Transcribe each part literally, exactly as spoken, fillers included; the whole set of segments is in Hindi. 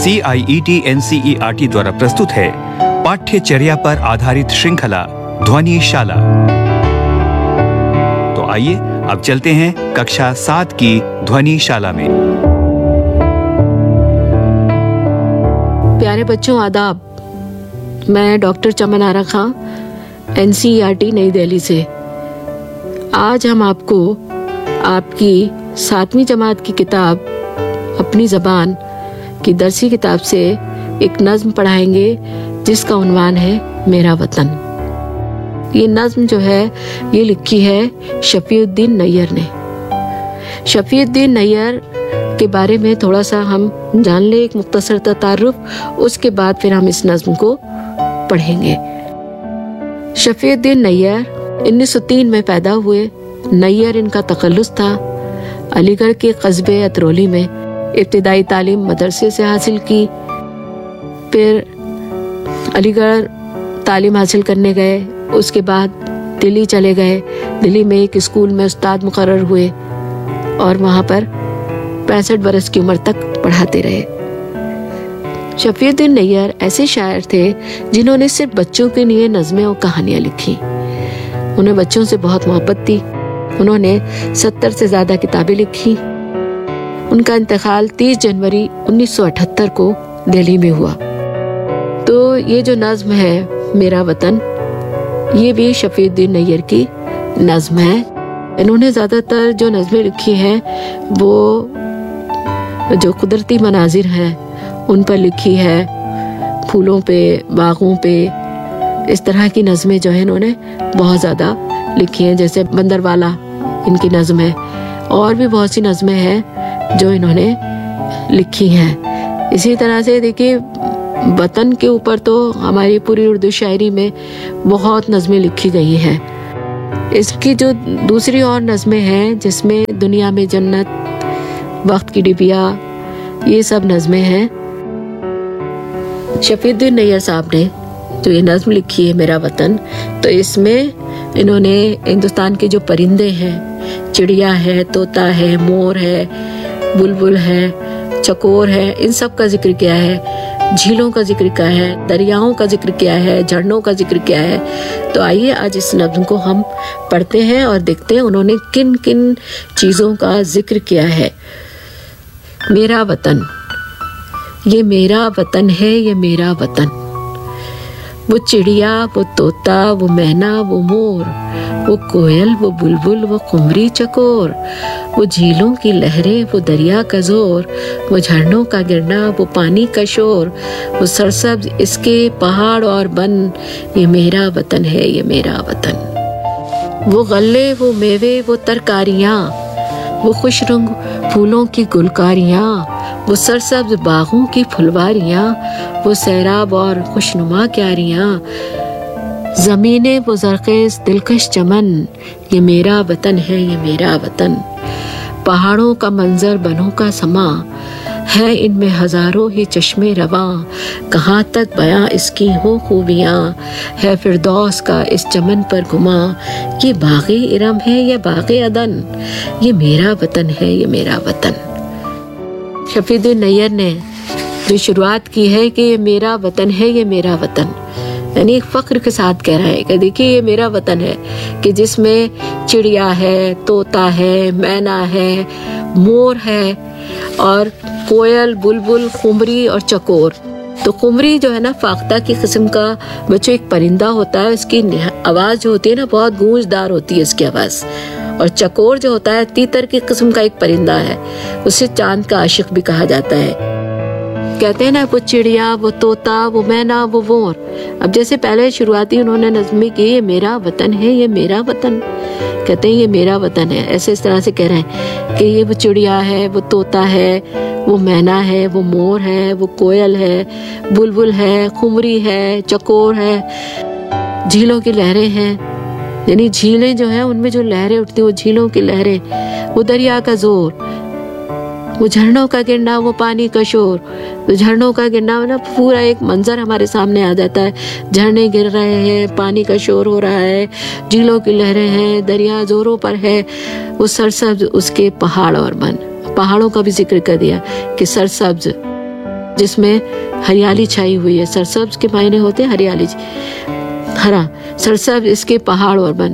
सी आई E T N C E R T द्वारा प्रस्तुत है पाठ्यचर्या पर आधारित श्रृंखला ध्वनिशाला। तो आइए अब चलते हैं कक्षा सात की ध्वनिशाला में। प्यारे बच्चों, आदाब। मैं डॉक्टर चमन आरा खां, N C E R T नई दिल्ली से। आज हम आपको आपकी सातवीं जमात की किताब अपनी ज़बान की दरसी किताब से एक नज़्म पढ़ाएंगे जिसका उन्वान है मेरा वतन। ये नज़्म जो है ये लिखी है शफीउद्दीन नैयर ने। शफीउद्दीन नैयर के बारे में थोड़ा सा हम जान ले, एक मुख्तसर तारुफ, उसके बाद फिर हम इस नज़्म को पढ़ेंगे। शफीउद्दीन नैयर उन्नीस सौ तीन में पैदा हुए। नैयर इनका तखल्लुस था। अलीगढ़ के कस्बे अतरौली में इब्तिदाई तालीम मदरसे से हासिल की। फिर अलीगढ़ तालीम हासिल करने गए। उसके बाद दिल्ली चले गए। दिल्ली में एक स्कूल में उस्ताद मुकर्रर हुए और वहाँ पर पैंसठ बरस की उम्र तक पढ़ाते रहे। शफीउद्दीन नैयर ऐसे शायर थे जिन्होंने सिर्फ बच्चों के लिए नज़में और कहानियाँ लिखी। उन्हें बच्चों से बहुत मोहब्बत थी। उन्होंने सत्तर से ज़्यादा किताबें लिखी। उनका इंतकाल तीस जनवरी उन्नीस सौ अठहत्तर को दिल्ली में हुआ। तो ये जो नज़्म है मेरा वतन, ये भी शफीउद्दीन नैयर की नज़्म है। इन्होंने ज़्यादातर जो नज़में लिखी हैं वो जो कुदरती मनाजिर हैं उन पर लिखी है, फूलों पे, बागों पे, इस तरह की नज़में जो है इन्होंने बहुत ज़्यादा लिखी हैं। जैसे बंदरवाला इनकी नज़म है, और भी बहुत सी नज़में हैं जो इन्होंने लिखी हैं। इसी तरह से देखिए, वतन के ऊपर तो हमारी पूरी उर्दू शायरी में बहुत नज़में लिखी गई हैं। इसकी जो दूसरी और नज़में हैं जिसमें दुनिया में जन्नत, वक्त की डिबिया, ये सब नज़में हैं। शफीउद्दीन नैयर साहब ने जो ये नज़्म लिखी है मेरा वतन, तो इसमें इन्होंने हिंदुस्तान के जो परिंदे हैं, चिड़िया है, तोता है, मोर है, बुलबुल है, चकोर है, इन सब का जिक्र किया है। झीलों का जिक्र किया है, दरियाओं का जिक्र किया है, झरनों का जिक्र किया है। तो आइए आज इस नज़्म को हम पढ़ते हैं और देखते हैं उन्होंने किन किन चीज़ों का जिक्र किया है। मेरा वतन, ये मेरा वतन है, ये मेरा वतन। वो चिड़िया, वो तोता, वो मैना, वो मोर, वो कोयल, वो बुलबुल, वो कुमरी चकोर, वो झीलों की लहरें, वो दरिया का जोर, वो झरनों का गिरना, वो पानी का शोर, वो सरसब्ज इसके पहाड़ और बन, ये मेरा वतन है, ये मेरा वतन। वो गल्ले, वो मेवे, वो तरकारियाँ, वो खुश रंग फूलों की गुलकारियाँ, वो सरसब्ज बागों की फुलवारियाँ, वो सैराब और खुशनुमा क्यारियाँ, ज़मीने वो ज़रख़ेज़ दिलकश चमन, ये मेरा वतन है, ये मेरा वतन। पहाड़ों का मंजर, बनों का समा है, इनमें हजारों ही चश्मे रवां, कहाँ तक बयां इसकी हो खूबियाँ, है फिरदौस का इस चमन पर गुमा, ये बाग़े इरम है या बाग़े अदन, ये मेरा वतन है, ये मेरा वतन। शफीउद्दीन नैयर ने जो शुरुआत की है कि ये मेरा वतन है, ये मेरा वतन, यानी एक फख्र के साथ कह रहा है कि देखिए ये मेरा वतन है कि जिसमें चिड़िया है, तोता है, मैना है, मोर है और कोयल, बुलबुल, खुमरी और चकोर। तो खुमरी जो है ना, फाख्ता की किस्म का बच्चों एक परिंदा होता है। इसकी आवाज़ जो होती है ना बहुत गूंजदार होती है इसकी आवाज़। और चकोर जो होता है तीतर की किस्म का एक परिंदा है, उसे चांद का आशिक भी कहा जाता है। कहते हैं ना, वो चिड़िया, वो तोता, वो मैना, वो मोर। अब जैसे पहले शुरुआती उन्होंने नज़्मी की, ये मेरा वतन है, ये मेरा वतन, कहते हैं ये मेरा वतन है, ऐसे इस तरह से कह रहे हैं कि ये वो चिड़िया है, वो तोता है, वो मैना है, वो मोर है, वो कोयल है, बुलबुल है, खुमरी है, चकोर है, झीलों की लहरें हैं, यानी झीलें जो हैं उनमें जो लहरें उठती हैं वो झीलों की लहरें, वो दरिया का जोर, वो झरनों का गिरना, वो पानी का शोर। तो झरनों का गिरना ना पूरा एक मंजर हमारे सामने आ जाता है, झरने गिर रहे हैं, पानी का शोर हो रहा है, झीलों की लहरें हैं, दरिया जोरों पर है, वो सरसब्ज उसके पहाड़ और वन। पहाड़ों का भी जिक्र कर दिया कि सरसब्ज जिसमें हरियाली छाई हुई है। सरसब्ज के मायने होते हैं हरियाली, हरा, सरसब्ज इसके पहाड़ और वन।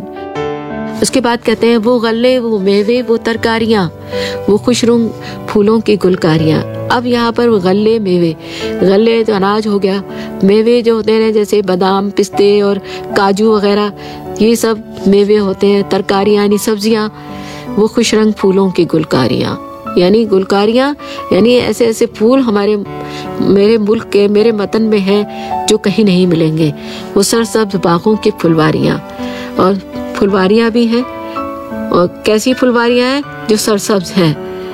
उसके बाद कहते हैं वो गल्ले, वो मेवे, वो तरकारियाँ, वो खुशरुंग फूलों की गुलकारियाँ। अब यहाँ पर वो गल्ले मेवे, गल्ले तो अनाज हो गया, मेवे जो होते हैं जैसे बादाम, पिस्ते और काजू वगैरह, ये सब मेवे होते हैं। तरकारियाँ यानी सब्जियाँ, वो खुशरंग फूलों की गुलकारियाँ, यानी गुलकारियाँ यानी ऐसे ऐसे फूल हमारे मेरे मुल्क के, मेरे वतन में हैं जो कहीं नहीं मिलेंगे। वो सरसब्ज बागों की फुलवारियाँ, और फुलवारियाँ भी हैं, और कैसी फुलवारियाँ हैं? जो सरसब्ज हैं।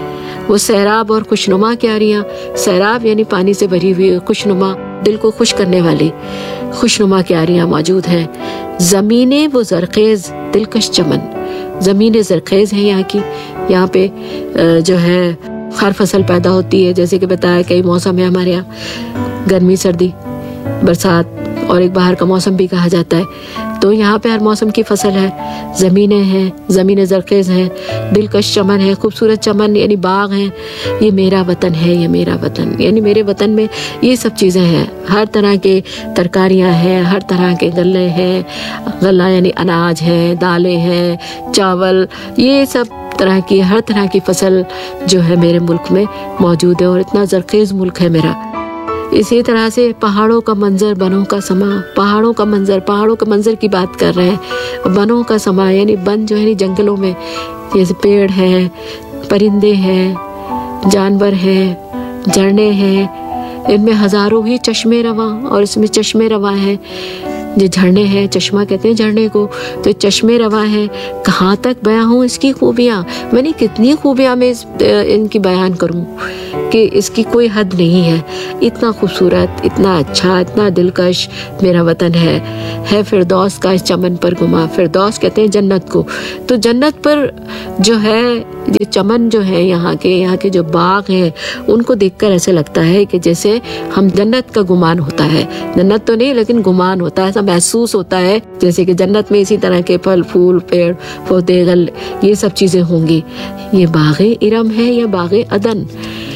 वो सैराब और खुशनुमा क्यारियाँ, सैराब यानी पानी से भरी हुई, खुशनुमा दिल को खुश करने वाली खुशनुमा क्यारियाँ मौजूद हैं। ज़मीनें वो जरखेज दिलकश चमन, ज़मीनें जरखेज हैं यहाँ की। यहाँ पे जो है हर फसल पैदा होती है, जैसे कि बताया कई मौसम है हमारे यहाँ, गर्मी, सर्दी, बरसात और एक बाहर का मौसम भी कहा जाता है। तो यहाँ पे हर मौसम की फसल है। ज़मीनें हैं, ज़मीनें जरखेज हैं, दिलकश चमन है, खूबसूरत चमन यानी बाग हैं। ये मेरा वतन है, ये मेरा वतन यानी मेरे वतन में ये सब चीज़ें हैं। हर तरह के तरकारियाँ हैं, हर तरह के गल्ले हैं, गल्ला यानी अनाज है, दालें हैं, चावल, ये सब तरह की हर तरह की फसल जो है मेरे मुल्क में मौजूद है, और इतना जरखेज मुल्क है मेरा। इसी तरह से पहाड़ों का मंजर, बनों का समा, पहाड़ों का मंजर, पहाड़ों के मंजर की बात कर रहे हैं। बनों का समा यानी बन जो है जंगलों में, जैसे पेड़ हैं, परिंदे हैं, जानवर हैं, झरने हैं, इनमें हजारों ही चश्मे रवा, और इसमें चश्मे रवा हैं। ये झरने हैं, चश्मा कहते हैं झरने को, तो चश्मे रवा है। कहाँ तक बयां हूँ इसकी खूबियाँ, मैंने कितनी खूबियाँ मैं इस, इनकी बयान करूँ कि इसकी कोई हद नहीं है। इतना खूबसूरत, इतना अच्छा, इतना दिलकश मेरा वतन है। है फिरदौस का इस चमन पर गुमा, फिरदौस कहते हैं जन्नत को। तो जन्नत पर जो है ये चमन जो है यहाँ के, यहाँ के जो बाग हैं, उनको देखकर ऐसे लगता है कि जैसे हम जन्नत का गुमान होता है। जन्नत तो नहीं लेकिन गुमान होता है, ऐसा महसूस होता है जैसे कि जन्नत में इसी तरह के फल, फूल, पेड़ पौधे, गल, ये सब चीजें होंगी। ये बागे इरम है या बागे अदन,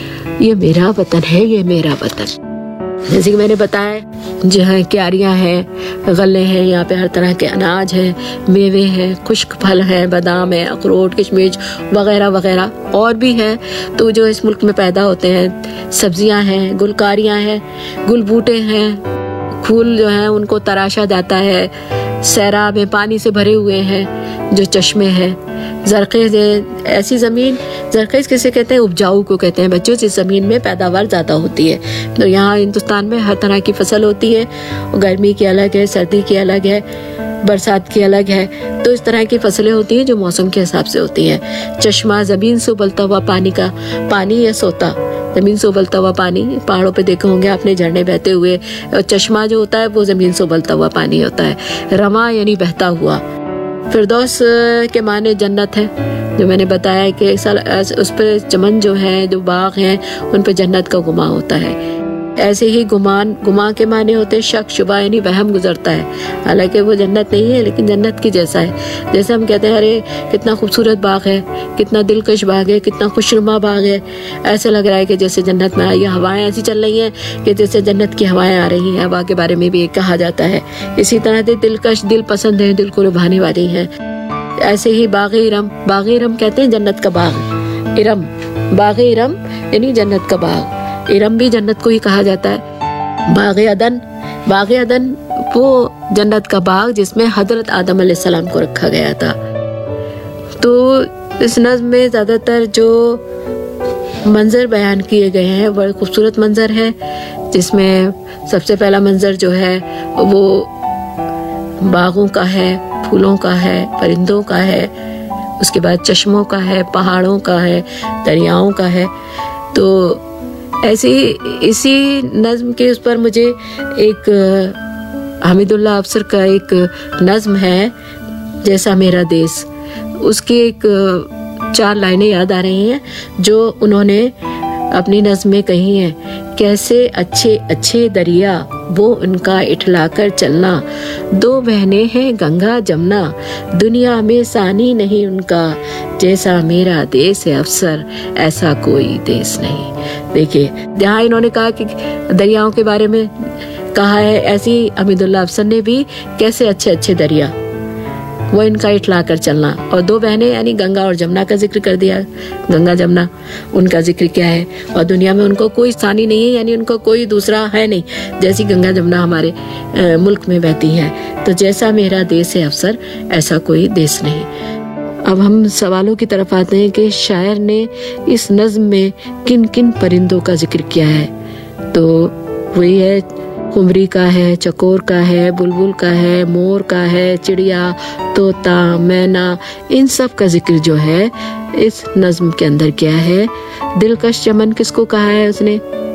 ये मेरा वतन है, ये मेरा वतन। जैसे कि मैंने बताया जो है क्यारियाँ हैं, गले हैं, यहाँ पे हर तरह के अनाज हैं, मेवे हैं, खुश्क फल हैं, बादाम है, अखरोट, किशमिश वगैरह वगैरह और भी है। तो जो इस मुल्क में पैदा होते हैं, सब्जियाँ हैं, गुलकारियाँ हैं, गुल बूटे हैं, फूल जो हैं उनको तराशा जाता है, सैराब है, पानी से भरे हुए हैं जो चश्मे हैं, जरखेज है। ऐसी ज़मीन, जरखेज किसे कहते हैं? उपजाऊ को कहते हैं बच्चों, जिस ज़मीन में पैदावार ज़्यादा होती है। तो यहाँ हिंदुस्तान में हर तरह की फसल होती है, गर्मी की अलग है, सर्दी की अलग है, बरसात की अलग है। तो इस तरह की फसलें होती हैं जो मौसम के हिसाब से होती हैं। चश्मा, ज़मीन से उबलता हुआ पानी का, पानी या सोता, ज़मीन से उबलता हुआ पानी, पहाड़ों पे देखे होंगे आपने झरने बहते हुए, और चश्मा जो होता है वो ज़मीन से उबलता हुआ पानी होता है। रमा यानी बहता हुआ। फिरदौस के माने जन्नत है, जो मैंने बताया कि उस पर चमन जो है, जो बाग हैं, उन पर जन्नत का गुमा होता है। ऐसे ही गुमान, गुमा के माने होते हैं शक, शुबा यानी वहम गुजरता है। हालांकि वो जन्नत नहीं है लेकिन जन्नत की जैसा है। जैसे हम कहते हैं अरे कितना खूबसूरत बाग है, कितना दिलकश बाग है, कितना खुशनुमा बाग है, ऐसा लग रहा है कि जैसे जन्नत में आई। हवाएं ऐसी चल रही हैं कि जैसे जन्नत की हवाएं आ रही हैं। हवा के बारे में भी कहा जाता है। इसी तरह से दिलकश, दिल पसंद है, दिल को लुभाने वाली है। ऐसे ही बागे इरम, बागे इरम कहते हैं जन्नत का बाग। इरम, बागे इरम यानी जन्नत का बाग। इरम भी जन्नत को ही कहा जाता है। बागे अदन, बागे अदन वो जन्नत का बाग जिसमें हजरत आदम अलैहिस्सलाम को रखा गया था। तो इस नज़्म में ज़्यादातर जो मंजर बयान किए गए हैं बड़े खूबसूरत मंजर है, जिसमें सबसे पहला मंजर जो है वो बागों का है, फूलों का है, परिंदों का है, उसके बाद चश्मों का है, पहाड़ों का है, दरियाओं का है। तो ऐसे इसी नज़्म के उस पर मुझे एक हमीदुल्लाह अफसर का एक नज़्म है जैसा मेरा देश, उसकी एक चार लाइनें याद आ रही हैं जो उन्होंने अपनी नज़्म में कही हैं। कैसे अच्छे अच्छे दरिया वो उनका इठलाकर चलना, दो बहनें हैं गंगा जमुना, दुनिया में सानी नहीं उनका, जैसा मेरा देश है अफसर ऐसा कोई देश नहीं। देखिए जहाँ इन्होंने कहा कि दरियाओं के बारे में कहा है, ऐसी हमीदुल्लाह अफसर ने भी कैसे अच्छे अच्छे दरिया वो इनका इठला कर चलना। और दो बहनें यानी गंगा और जमुना का जिक्र कर दिया, गंगा जमुना उनका जिक्र क्या है, और दुनिया में उनको कोई स्थानी नहीं है, यानी उनको कोई दूसरा है नहीं, जैसी गंगा जमुना हमारे आ, मुल्क में बहती हैं। तो जैसा मेरा देश है अफसर, ऐसा कोई देश नहीं। अब हम सवालों की तरफ आते हैं कि शायर ने इस नज्म में किन किन परिंदों का जिक्र किया है। तो वही है, कुमरी का है, चकोर का है, बुलबुल का है, मोर का है, चिड़िया, तोता, मैना, इन सब का जिक्र जो है इस नज्म के अंदर किया है। दिलकश चमन किसको कहा है उसने?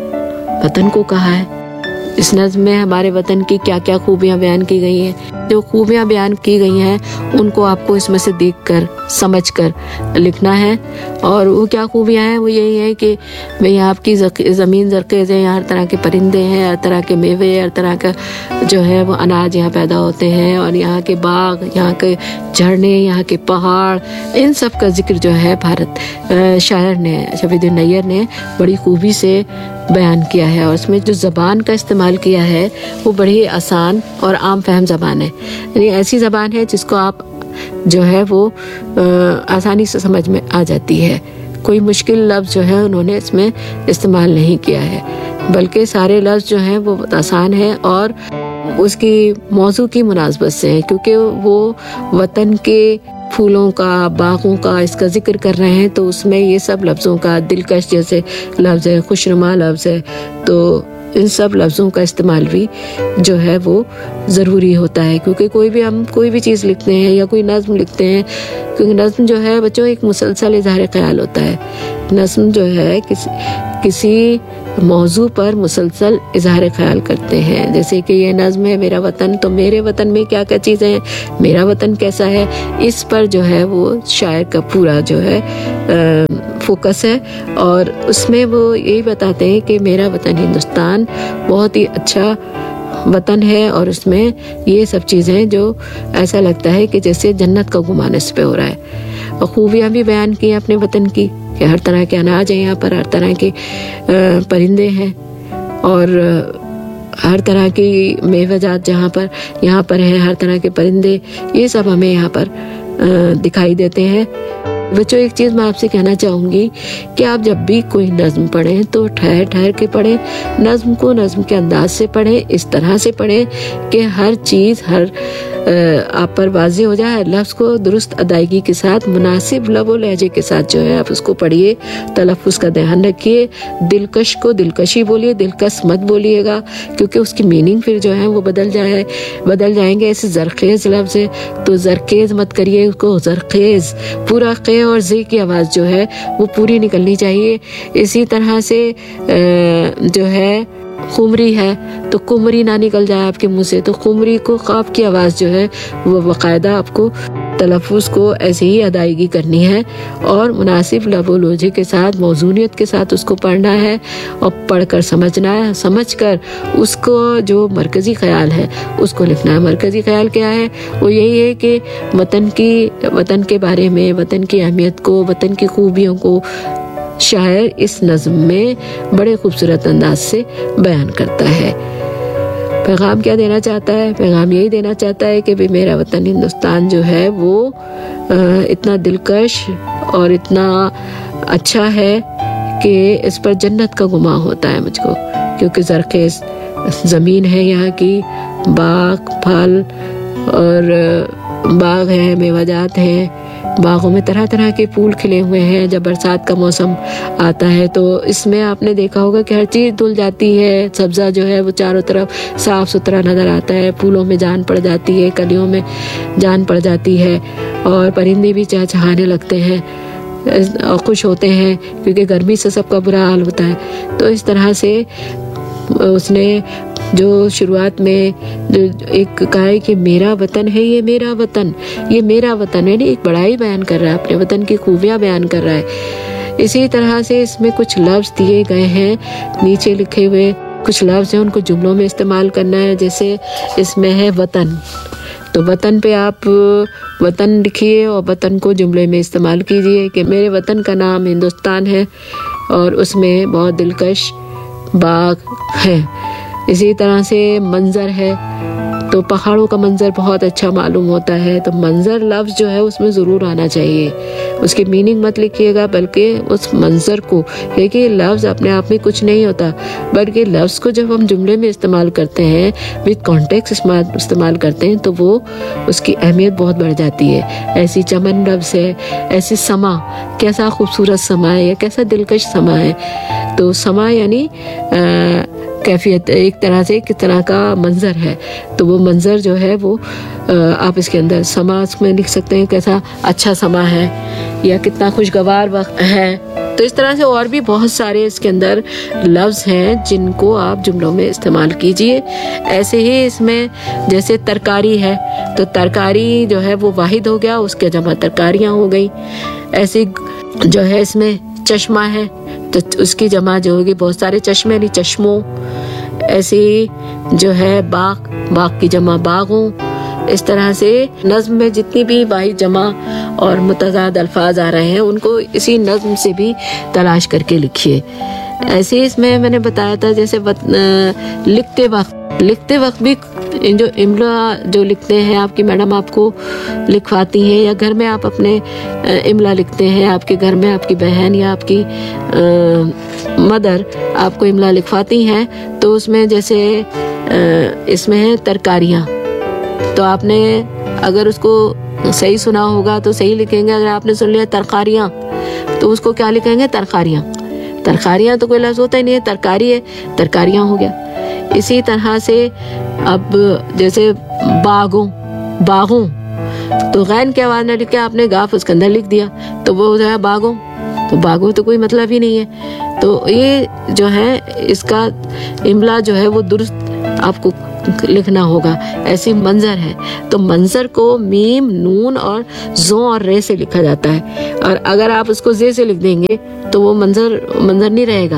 वतन को कहा है। इस नज्म में हमारे वतन की क्या क्या खूबियां बयान की गई हैं। जो खूबियां बयान की गई हैं उनको आपको इसमें से देखकर समझकर लिखना है। और वो क्या खूबियां हैं? वो यही है कि भाई आपकी ज़मीन ज़रख़ेज़ है, यहाँ हर तरह के परिंदे हैं, हर तरह के मेवे, हर तरह का जो है वो अनाज यहाँ पैदा होते हैं, और यहाँ के बाग, यहाँ के झरने, यहाँ के पहाड़, इन सब का जिक्र जो है भारत शायर ने, शफीउद्दीन नैयर ने बड़ी खूबी से बयान किया है। और उसमें जो ज़बान का इस्तेमाल किया है वो बड़ी आसान और आम फहम ज़बान है, यानी ऐसी ज़बान है जिसको आप जो है वो आ, आसानी से समझ में आ जाती है। कोई मुश्किल लफ्ज़ जो है उन्होंने इसमें इस्तेमाल नहीं किया है, बल्कि सारे लफ्ज़ जो हैं वो आसान है और उसकी मौजू की मुनासबत से है, क्योंकि वो वतन के फूलों का, बागों का इसका जिक्र कर रहे हैं, तो उसमें ये सब लफ्ज़ों का, दिलकश जैसे लफ्ज़ है, खुशनुमा लफ्ज़ है, तो इन सब लफ्ज़ों का इस्तेमाल भी जो है वो ज़रूरी होता है। क्योंकि कोई भी हम कोई भी चीज़ लिखते हैं या कोई नज़्म लिखते हैं, क्योंकि नज़्म जो है बच्चों एक मुसलसल इज़हार ख्याल होता है। नज़्म जो है किसी किसी मौजू पर मुसलसल इज़हार ख्याल करते हैं। जैसे कि ये नज़्म है मेरा वतन, तो मेरे वतन में क्या क्या चीज़ें हैं, मेरा वतन कैसा है, इस पर जो है वो शायर का पूरा जो है आ, फोकस है। और उसमें वो यही बताते हैं कि मेरा वतन हिंदुस्तान बहुत ही अच्छा वतन है, और उसमें ये सब चीज़ें जो ऐसा लगता है कि जैसे जन्नत का गुमान इस पे हो रहा है। और खूबियाँ भी बयान की अपने वतन की कि हर तरह के अनाज हैं यहाँ पर, हर तरह के परिंदे हैं, और हर तरह की मेवेजात जहाँ पर यहाँ पर है, हर तरह के परिंदे, ये सब हमें यहाँ पर दिखाई देते हैं। बच्चों एक चीज़ मैं आपसे कहना चाहूँगी कि आप जब भी कोई नज़्म पढ़ें तो ठहर ठहर के पढ़ें, नज़्म को नज़्म के अंदाज से पढ़ें, इस तरह से पढ़ें कि हर चीज़ हर आप पर वाज़ेह हो जाए। लफ्ज़ को दुरुस्त अदायगी के साथ, मुनासिब लबो लहजे के साथ जो है आप उसको पढ़िए, तलफ़्फ़ुज़ का ध्यान रखिए। दिलकश को दिलकशी बोलिए, दिलकश मत बोलिएगा, क्योंकि उसकी मीनिंग फिर जो है वो बदल जाए बदल जाएंगे। ऐसे ज़रख़ेज़ लफ्ज़ है तो ज़रख़ेज़ मत करिए उसको, ज़रख़ेज़ पूरा क़े और ज़े की आवाज़ जो है वो पूरी निकलनी चाहिए। इसी तरह से जो है खुमरी है तो कुमरी ना निकल जाए आपके मुंह से, तो खुमरी को ख़ाफ की आवाज़ जो है वो बाकायदा आपको तलफ़्फ़ुज़ को ऐसे ही अदायगी करनी है, और मुनासिब लबो लहजे के साथ, मौज़ूनियत के साथ उसको पढ़ना है, और पढ़कर समझना है, समझकर उसको जो मरकज़ी ख़याल है उसको लिखना है। मरकज़ी ख़याल क्या है? वो यही है कि वतन की वतन के बारे में, वतन की अहमियत को, वतन की खूबियों को शायर इस नज़्म में बड़े खूबसूरत अंदाज से बयान करता है। पैगाम क्या देना चाहता है? पैगाम यही देना चाहता है कि भाई मेरा वतन हिंदुस्तान जो है वो इतना दिलकश और इतना अच्छा है कि इस पर जन्नत का गुमान होता है मुझको, क्योंकि ज़रख़ेज़ ज़मीन है यहाँ की, बाग, फल और बाग है, मेवाजात हैं, बागों में तरह तरह के फूल खिले हुए हैं। जब बरसात का मौसम आता है तो इसमें आपने देखा होगा कि हर चीज़ धुल जाती है, सब्ज़ा जो है वो चारों तरफ साफ़ सुथरा नज़र आता है, फूलों में जान पड़ जाती है, कलियों में जान पड़ जाती है, और परिंदे भी चहचहाने लगते हैं और खुश होते हैं, क्योंकि गर्मी से सबका बुरा हाल होता है। तो इस तरह से उसने जो शुरुआत में जो एक कहा है कि मेरा वतन है, ये मेरा वतन, ये मेरा वतन है, एक बड़ाई बयान कर रहा है, अपने वतन की खूबियाँ बयान कर रहा है। इसी तरह से इसमें कुछ लफ्ज़ दिए गए हैं, नीचे लिखे हुए कुछ लफ्ज़ हैं, उनको जुमलों में इस्तेमाल करना है। जैसे इसमें है वतन, तो वतन पे आप वतन लिखिए और वतन को जुमले में इस्तेमाल कीजिए कि मेरे वतन का नाम हिंदुस्तान है, और उसमें बहुत दिलकश बाग है। इसी तरह से मंजर है, तो पहाड़ों का मंजर बहुत अच्छा मालूम होता है, तो मंजर लफ्ज़ जो है उसमें ज़रूर आना चाहिए। उसकी मीनिंग मत लिखिएगा, बल्कि उस मंजर को, क्योंकि लफ्ज़ अपने आप में कुछ नहीं होता, बल्कि लफ्ज़ को जब हम जुमले में इस्तेमाल करते हैं, विद कॉन्टेक्स्ट इस्तेमाल करते हैं, तो वो उसकी अहमियत बहुत बढ़ जाती है। ऐसी चमन लफ्ज़ है, ऐसी समा, कैसा खूबसूरत समा है या कैसा दिलकश समा है। तो समा यानी कैफियत, एक तरह से किस तरह का मंजर है, तो वो मंजर जो है वो आप इसके अंदर समा में लिख सकते हैं, कैसा अच्छा समा है या कितना खुशगवार वक्त है। तो इस तरह से और भी बहुत सारे इसके अंदर लफ्ज़ हैं जिनको आप जुमलों में इस्तेमाल कीजिए। ऐसे ही इसमें जैसे तरकारी है, तो तरकारी जो है वो वाहिद हो गया, उसके जमा तरकारियाँ हो गई। ऐसे जो है इसमें चश्मा है, तो उसकी जमा जो होगी बहुत सारे चश्मे नहीं चश्मों। ऐसे जो है बाग, बाग की जमा बागों। इस तरह से नज़्म में जितनी भी वाहिद जमा और मुतज़ाद अल्फाज आ रहे हैं उनको इसी नज़्म से भी तलाश करके लिखिए। ऐसे इसमें मैंने बताया था जैसे लिखते वक्त लिखते वक्त भी जो इमला जो लिखते हैं आपकी मैडम आपको लिखवाती हैं, या घर में आप अपने इमला लिखते हैं, आपके घर में आपकी बहन या आपकी आ, मदर आपको इमला लिखवाती हैं, तो उसमें जैसे आ, इसमें है तरकारियाँ, तो आपने अगर उसको सही सुना होगा तो सही लिखेंगे। अगर आपने सुन लिया तरकारियाँ तो उसको क्या लिखेंगे? तरकारियाँ। तरकारियाँ तो कोई लफ्ज़ होता ही नहीं है, तरकारी है, तरकारियाँ हो गया। इसी तरह से अब जैसे बागों, बागों, तो गैन की आवाज़ न लिख के आपने गाफ उसके अंदर लिख दिया, तो वो हो जाएगा बागों। तो बागों तो कोई मतलब ही नहीं है। तो ये जो है इसका इमला जो है वो दुरुस्त आपको लिखना होगा। ऐसी मंजर है, तो मंजर को मीम, नून और जो और रे से लिखा जाता है, और अगर आप उसको जे से लिख देंगे तो वो मंजर मंजर नहीं रहेगा,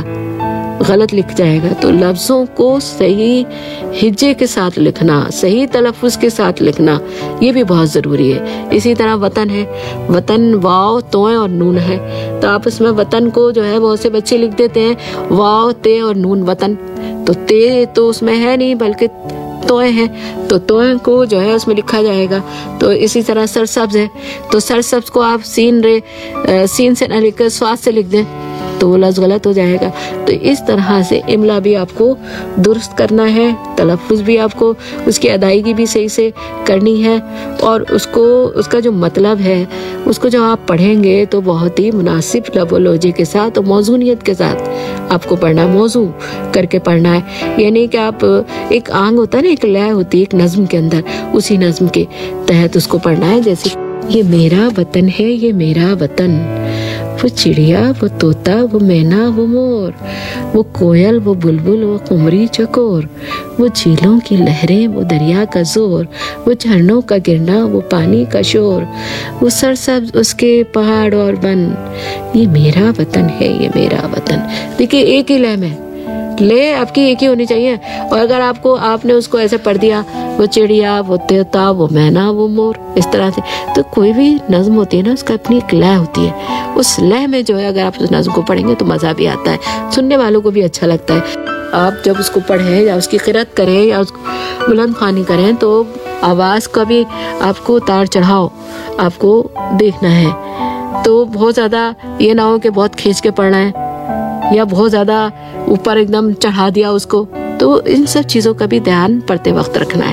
गलत लिख जाएगा। तो लफ्ज़ों को सही हिज्जे के साथ लिखना, सही तलफ़ुज़ के साथ लिखना, ये भी बहुत ज़रूरी है। इसी तरह वतन है, वतन वाव तोय और नून है, तो आप इसमें वतन को जो है बहुत से बच्चे लिख देते हैं वाव ते और नून वतन, तो ते तो उसमें है नहीं बल्कि तोय है, तो तोय को जो है उसमें लिखा जाएगा। तो इसी तरह सरसब्ज है, तो सरसब्ज को आप सीन रे सीन से न लिखकर स्वाद से लिख दें तो वो लफ्ज़ गलत हो जाएगा। तो इस तरह से इमला भी आपको दुरुस्त करना है, तलफ़ुज़ भी आपको उसकी अदायगी भी सही से करनी है, और उसको उसका जो मतलब है उसको जब आप पढ़ेंगे तो बहुत ही मुनासिब लफ़ोलॉजी के साथ और मौज़ूनियत के साथ आपको पढ़ना है, मौजू करके पढ़ना है। यानी कि आप एक आंग होता है ना, एक लय होती है एक नज़्म के अंदर, उसी नज़्म के तहत उसको पढ़ना है। जैसे ये मेरा वतन है, ये मेरा वतन, वो चिड़िया, वो तोता, वो मैना, वो मोर, वो कोयल, वो बुलबुल, वो कुमरी चकोर, वो झीलों की लहरें, वो दरिया का जोर, वो झरनों का गिरना, वो पानी का शोर, वो सरसब्ज उसके पहाड़ और वन, ये मेरा वतन है, ये मेरा वतन। देखिए एक ही लय में ले आपकी एक ही होनी चाहिए, और अगर आपको आपने उसको ऐसे पढ़ दिया वो चिड़िया, वो तोता, वो मैना, वो मोर, इस तरह से, तो कोई भी नज़्म होती है ना उसका अपनी एक लय होती है। उस लय में जो है अगर आप उस नज़्म को पढ़ेंगे तो मज़ा भी आता है, सुनने वालों को भी अच्छा लगता है। आप जब उसको पढ़ें या उसकी क़िरात करें या उसको बुलंद ख़्वानी करें तो आवाज़ का भी आपको उतार चढ़ाव आपको देखना है। तो बहुत ज़्यादा ये ना हो कि बहुत खींच के पढ़ना है या बहुत ज़्यादा ऊपर एकदम चढ़ा दिया उसको, तो इन सब चीज़ों का भी ध्यान पढ़ते वक्त रखना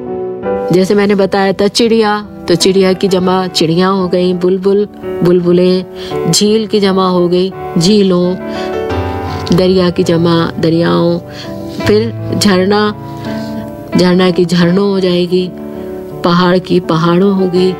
है। जैसे मैंने बताया था चिड़िया, तो चिड़िया की जमा चिड़िया हो गई, बुलबुल बुलबुलें, झील की जमा हो गई झीलों, दरिया की जमा दरियाओं, फिर झरना झरना की झरनों हो जाएगी, पहाड़ की पहाड़ों होगी,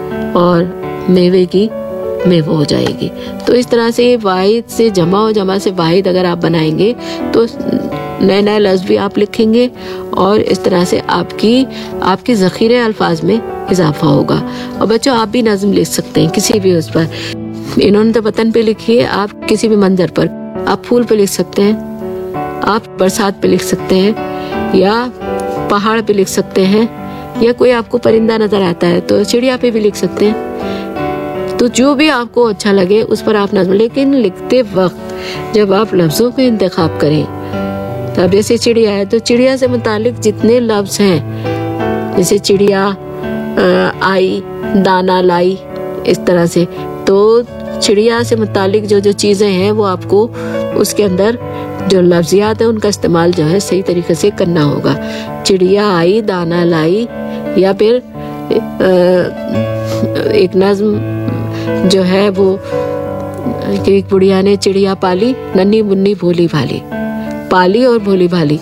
और मेवे की मेवो हो जाएगी। तो इस तरह से वाहिद से जमा और जमा से वाहिद अगर आप बनाएंगे तो नए नए लफ्ज़ भी आप लिखेंगे, और इस तरह से आपकी आपके ज़ख़ीरे अल्फाज में इजाफा होगा। और बच्चों आप भी नज़्म लिख सकते हैं किसी भी उस पर, इन्होंने तो वतन पे लिखी है, आप किसी भी मंजर पर, आप फूल पे लिख सकते हैं, आप बरसात पे लिख सकते हैं, या पहाड़ पे लिख सकते हैं, या कोई आपको परिंदा नज़र आता है तो चिड़िया पे भी लिख सकते हैं। तो जो भी आपको अच्छा लगे उस पर आप नज़्म, लेकिन लिखते वक्त जब आप लफ्ज़ों का इंतखाब करें तो अब जैसे चिड़िया है तो चिड़िया से मुतालिक जितने लफ्ज हैं, जैसे चिड़िया आई, दाना लाई, इस तरह से, तो चिड़िया से मुतालिक जो जो चीज़ें हैं वो आपको उसके अंदर जो लफ्ज़ियात है उनका इस्तेमाल जो है सही तरीके से करना होगा। चिड़िया आई, दाना लाई, या फिर एक नज़्म जो है वो कि एक बुढ़िया ने चिड़िया पाली, नन्ही मुन्नी भोली भाली, पाली और भोली भाली।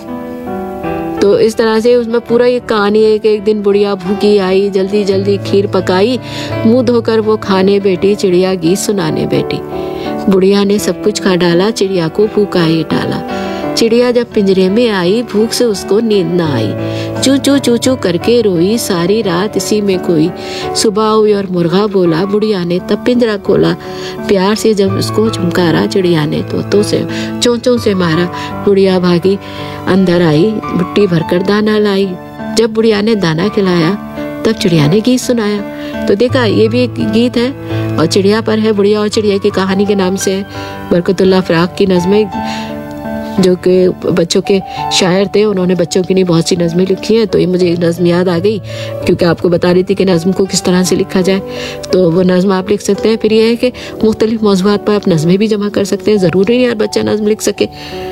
तो इस तरह से उसमें पूरा ये कहानी है कि एक दिन बुढ़िया भूखी आई, जल्दी जल्दी खीर पकाई, मुंह धोकर वो खाने बैठी, चिड़िया गीत सुनाने बैठी। बुढ़िया ने सब कुछ खा डाला, चिड़िया को भूखा ही डाला। चिड़िया जब पिंजरे में आई, भूख से उसको नींद ना आई, चू चू चू चू करके रोई, सारी रात इसी में खोई। सुबह हुई और मुर्गा बोला, बुढ़िया ने तब पिंजरा खोला, प्यार से जब उसको झुमकारा, चिड़िया ने तोतों से चोंचों से मारा। बुढ़िया भागी अंदर आई, मिट्टी भरकर दाना लाई। जब बुढ़िया ने दाना खिलाया तब चिड़िया ने गीत सुनाया। तो देखा, ये भी एक गीत है और चिड़िया पर है, बुढ़िया और चिड़िया की कहानी के नाम से है। बरकतुल्लाह फराक की नज़में जो कि बच्चों के शायर थे, उन्होंने बच्चों की नहीं बहुत सी नज़में लिखी हैं। तो ये मुझे एक नज़म याद आ गई क्योंकि आपको बता रही थी कि नज़म को किस तरह से लिखा जाए, तो वो नज़म आप लिख सकते हैं। फिर ये है कि मुख्तलिफ मौज़ूआत पर आप नज़में भी जमा कर सकते हैं। ज़रूरी नहीं हर बच्चा नज़म लिख सके,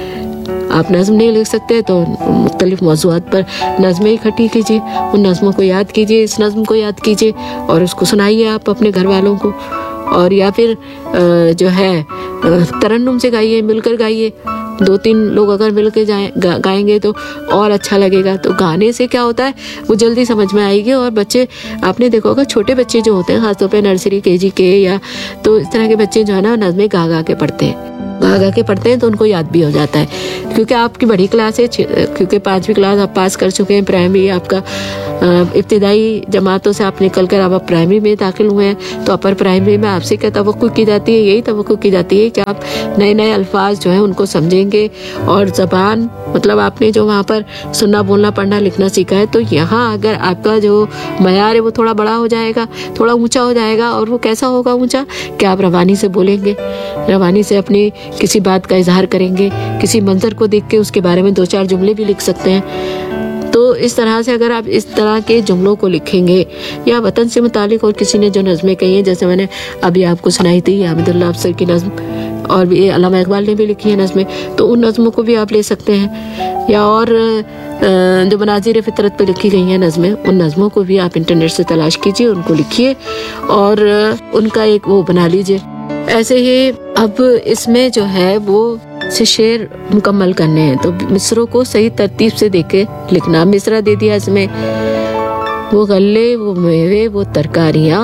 आप नज़म नहीं लिख सकते तो मुख्तलिफ मौज़ूआत पर नज़में इकट्ठी कीजिए, उन नज़मों को याद कीजिए, इस नज़म को याद कीजिए और उसको सुनाइए आप अपने घर वालों को। और या फिर जो है तरन्नुम से गाइए, मिलकर गाइए। दो तीन लोग अगर मिल के जाए गा, गाएंगे तो और अच्छा लगेगा। तो गाने से क्या होता है, वो जल्दी समझ में आएगी। और बच्चे, आपने देखा होगा छोटे बच्चे जो होते हैं, खासतौर पे नर्सरी केजी के या तो इस तरह के बच्चे जो है ना नज़में गा गा के पढ़ते हैं, गा गा के पढ़ते हैं तो उनको याद भी हो जाता है। क्योंकि आपकी बड़ी क्लास है, क्योंकि पाँचवीं क्लास आप पास कर चुके हैं, प्राइमरी आपका इब्तिदाई जमातों से आप निकल कर आप प्राइमरी में दाखिल हुए हैं, तो अपर प्राइमरी में आपसे क्या तवक्कुह की जाती है, यही तवक्कुह की जाती है कि आप नए नए अल्फाज जो हैं उनको समझेंगे। और ज़बान मतलब आपने जो वहाँ पर सुनना बोलना पढ़ना लिखना सीखा है, तो यहाँ अगर आपका जो मयार है वो थोड़ा बड़ा हो जाएगा, थोड़ा ऊंचा हो जाएगा। और वो कैसा होगा ऊंचा, कि आप रवानी से बोलेंगे, रवानी से अपनी किसी बात का इजहार करेंगे, किसी मंजर को देख के उसके बारे में दो चार जुमले भी लिख सकते हैं। तो इस तरह से अगर आप इस तरह के जुमलों को लिखेंगे, या वतन से मुतालिक और किसी ने जो नज़में कही हैं, जैसे मैंने अभी आपको सुनाई थी हामिदुल्लाह अफसर की नज़म, और भी अल्लामा इकबाल ने भी लिखी है नज़में, तो उन नज़मों को भी आप ले सकते हैं। या और जो मनाज़िर फितरत पे लिखी गई हैं नज़में, उन नज़मों को भी आप इंटरनेट से तलाश कीजिए, उनको लिखिए और उनका एक वो बना लीजिए। ऐसे ही अब इसमें जो है वो से शेर मुकम्मल करने हैं, तो मिसरों को सही तरतीब से देके लिखना। मिसरा दे दिया इसमें, वो गल्ले, वो मेवे, वो तरकारियाँ।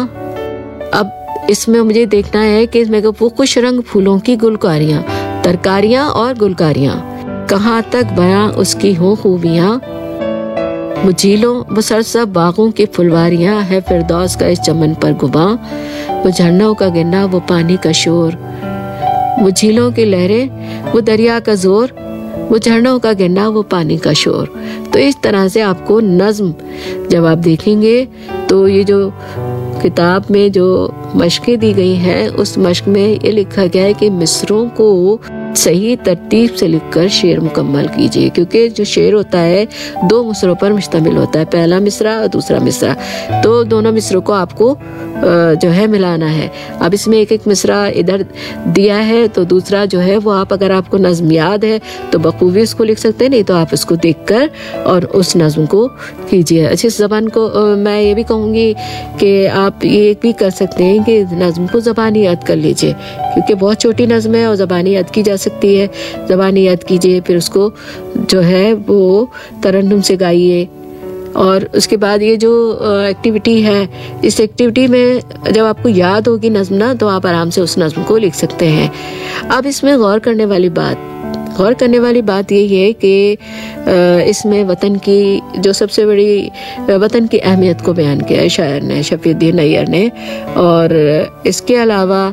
अब इसमें मुझे देखना है कि इसमें वो कुछ रंग फूलों की गुलकारियाँ, तरकारियाँ और गुलकारियाँ, कहाँ तक बयां उसकी हो खूबियाँ। वो झीलों वो सरसब बागों की फुलवारियाँ, है फिरदौस का इस चमन पर गुबा। वो झरनों का गिरना, वो पानी का शोर, वो झीलों की लहरें, वो दरिया का जोर, वो झरनों का गिरना, वो पानी का शोर। तो इस तरह से आपको नज़्म जब आप देखेंगे तो ये जो किताब में जो मशक़ें दी गई हैं, उस मशक़ में ये लिखा गया है कि मिसरों को सही तरतीब से लिखकर शेर मुकम्मल कीजिए। क्योंकि जो शेर होता है दो मिसरों पर मुश्तमिल होता है, पहला मिसरा और दूसरा मिसरा, तो दोनों मिसरों को आपको जो है मिलाना है। अब इसमें एक एक मिसरा इधर दिया है, तो दूसरा जो है वो आप, अगर आपको नज़्म याद है तो बखूबी उसको लिख सकते हैं, नहीं तो आप उसको देखकर और उस नज़्म को कीजिए। अच्छी ज़बान को मैं ये भी कहूँगी कि आप ये भी कर सकते हैं कि नज़्म को ज़बानी याद कर लीजिए, क्योंकि बहुत छोटी नज़्म है और ज़बानी याद की जा सकती है। ज़बानी याद कीजिए, फिर उसको जो है वो तरन्नुम से गाइए। और उसके बाद ये जो एक्टिविटी है, इस एक्टिविटी में जब आपको याद होगी नज़्म ना, तो आप आराम से उस नज़्म को लिख सकते हैं। अब इसमें गौर करने वाली बात गौर करने वाली बात यही है कि इसमें वतन की जो सबसे बड़ी वतन की अहमियत को बयान किया है शायर ने, शफीउद्दीन नैयर ने। और इसके अलावा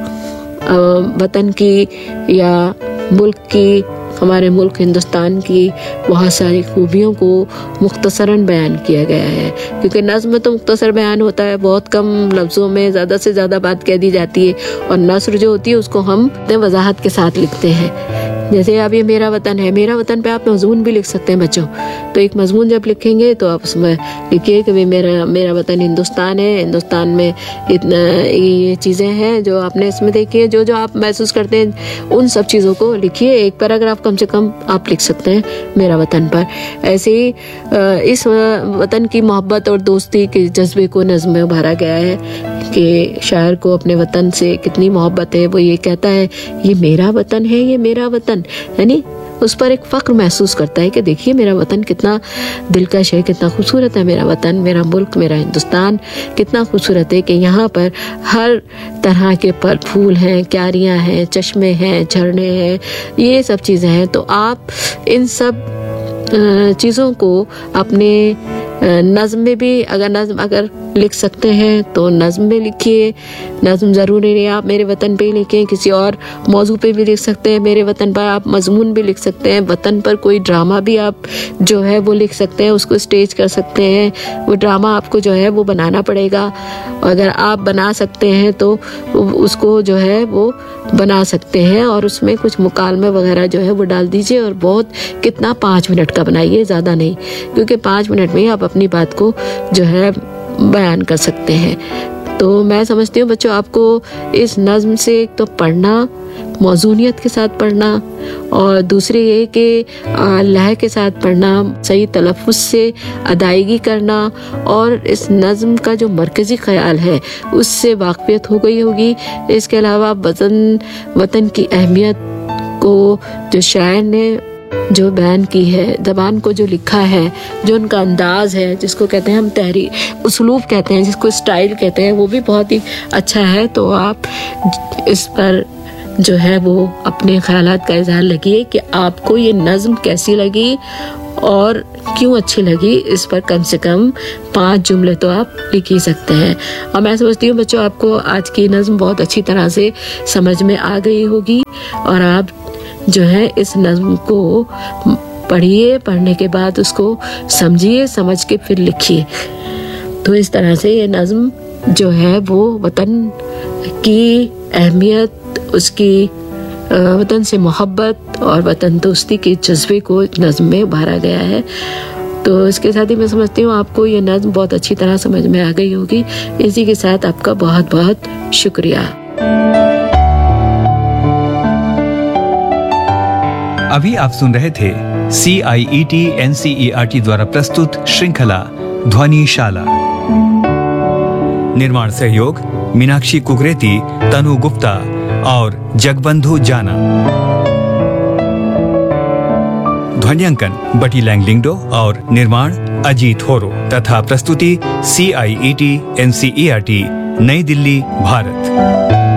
वतन की या मुल्क की, हमारे मुल्क हिंदुस्तान की बहुत सारी खूबियों को मुख्तसरन बयान किया गया है। क्योंकि नज़्म में तो मुख्तसर बयान होता है, बहुत कम लफ्ज़ों में ज़्यादा से ज़्यादा बात कह दी जाती है, और नस्र जो होती है उसको हम वजाहत के साथ लिखते हैं। जैसे अब ये मेरा वतन है, मेरा वतन पे आप मजमून भी लिख सकते हैं बच्चों। तो एक मजमून जब लिखेंगे तो आप उसमें लिखिए कि मेरा मेरा वतन हिंदुस्तान है, हिंदुस्तान में इतना ये चीज़ें हैं जो आपने इसमें देखी है, जो जो आप महसूस करते हैं उन सब चीज़ों को लिखिए। एक पैराग्राफ कम से कम आप लिख सकते हैं मेरा वतन पर। ऐसे ही इस वतन की मोहब्बत और दोस्ती के जज्बे को नज़्म में उभारा गया है कि शायर को अपने वतन से कितनी मोहब्बत है। वो ये कहता है ये मेरा वतन है, ये मेरा वतन, यानी उस पर एक फ़ख्र महसूस करता है कि देखिए मेरा वतन कितना दिलकश है, कितना खूबसूरत है मेरा वतन, मेरा मुल्क, मेरा हिंदुस्तान कितना खूबसूरत है कि यहाँ पर हर तरह के फल फूल हैं, क्यारियाँ हैं, चश्मे हैं, झरने हैं, ये सब चीज़ें हैं। तो आप इन सब चीज़ों को अपने नज़्म में भी अगर नज़्म अगर लिख सकते हैं तो नज़्म में लिखिए। नज़्म ज़रूरी नहीं आप मेरे वतन पे ही लिखें, किसी और मौजू पे भी लिख सकते हैं। मेरे वतन पर आप मजमून भी लिख सकते हैं, वतन पर कोई ड्रामा भी आप जो है वो लिख सकते हैं, उसको स्टेज कर सकते हैं। वो ड्रामा आपको जो है वो बनाना पड़ेगा, अगर आप बना सकते हैं तो उसको जो है वो बना सकते हैं और उसमें कुछ मुकालमे वगैरह जो है वो डाल दीजिए। और बहुत कितना पाँच मिनट का बनाइए, ज़्यादा नहीं, क्योंकि पाँच मिनट में ही आप अपनी बात को जो है बयान कर सकते हैं। तो मैं समझती हूँ बच्चों आपको इस नज़्म से एक तो पढ़ना, मौजूनियत के साथ पढ़ना, और दूसरे ये कि लय के साथ पढ़ना, सही तलफ़ुज़ से अदायगी करना, और इस नज़्म का जो मरकज़ी ख़याल है उससे वाक़फ़ियत हो गई होगी। इसके अलावा वतन वतन की अहमियत को जो शायर ने जो बयान की है, ज़बान को जो लिखा है, जो उनका अंदाज़ है, जिसको कहते हैं हम तहरीर उसलूब कहते हैं, जिसको स्टाइल कहते हैं, वो भी बहुत ही अच्छा है। तो आप इस पर जो है वो अपने ख़यालात का इज़हार लगिए कि आपको ये नज़्म कैसी लगी और क्यों अच्छी लगी। इस पर कम से कम पाँच जुमले तो आप लिख ही सकते हैं। और मैं समझती हूँ बच्चों आपको आज की नज़्म बहुत अच्छी तरह से समझ में आ गई होगी और आप जो है इस नज़्म को पढ़िए, पढ़ने के बाद उसको समझिए, समझ के फिर लिखिए। तो इस तरह से ये नज़्म जो है वो वतन की अहमियत, उसकी वतन से मोहब्बत और वतन दोस्ती के जज्बे को नज़्म में उभारा गया है। तो इसके साथ ही मैं समझती हूँ आपको ये नज़्म बहुत अच्छी तरह समझ में आ गई होगी। इसी के साथ आपका बहुत बहुत शुक्रिया। अभी आप सुन रहे थे सी आई E T N C E R T द्वारा प्रस्तुत श्रृंखला ध्वनिशाला। निर्माण सहयोग मीनाक्षी कुकरेती, तनु गुप्ता और जगबंधु जाना। ध्वनियांकन बटी लैंगलिंगडो और निर्माण अजीत होरो तथा प्रस्तुति सी आई E T N C E R T, नई दिल्ली, भारत।